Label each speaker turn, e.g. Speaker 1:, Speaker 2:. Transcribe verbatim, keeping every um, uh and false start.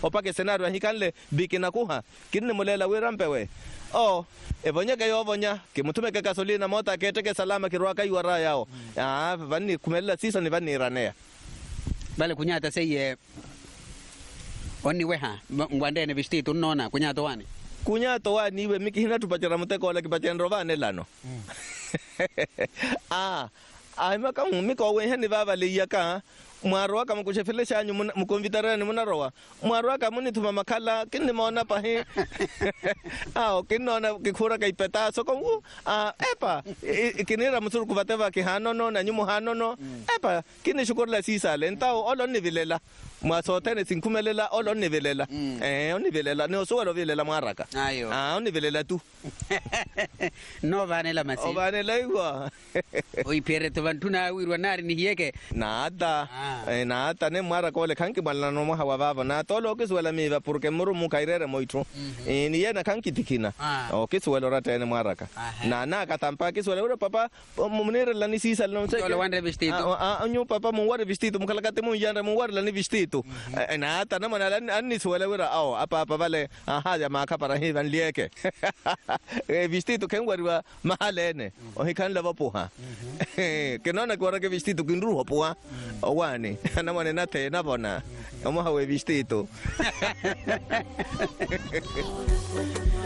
Speaker 1: opake senario hikanle bikina kuha kinne mulela wirampe we oh ebonye ke yobonya ke mutume ke gasolina mota ke teke salama ke roaka yuara yao ah vanni kumela sisa ni vanni ranea
Speaker 2: bale kunyata seye onni weha ngwandene vestitu nona kunyato wani
Speaker 1: kunyato wani we miki hina tupachira muteko la kipachendro vane lano ah ai maka miko we heni baba le yaka mwarwa kama kushefele shanyu mukonvitarani munarowa mwarwa kama ni tuma makala kinni mona pahe ah kinona kikura kaipeta soko ah epa kinira musuru kuvateva kihanono na nyumu hanono epa kinni shukurla sisa lentao olo nivilela mwasotene sinkumelela olo nivilela eh onivilela ne oswalo vilela mwaraka
Speaker 2: ayo
Speaker 1: ah onivilela tu
Speaker 2: no vanela masi
Speaker 1: o vanela igwa
Speaker 2: oi pere to vantuna wirwa nari ni hieke
Speaker 1: nada eh nada ne mwara kole kanki balna no mo hawa baba na tolo ke swela miva porque muru mu kairere moitro eh ni yena kanki tikina o ke swela rata ne mwaraka na na katampa ke swela ura papa munere la ni sisa no se
Speaker 2: tolo wande vestido
Speaker 1: ah nyu papa mu ware vestido mu kalakate mu yanda mu ware la ni vestido na ata na mana anni swela ura au apa apa vale aha ya maka para hi van lieke eh vestido ke ngwarwa mahalene o hikan lava poha ke nona kwara ke vestido kinruho poa owani na mwana na te na bona omo hawe vestido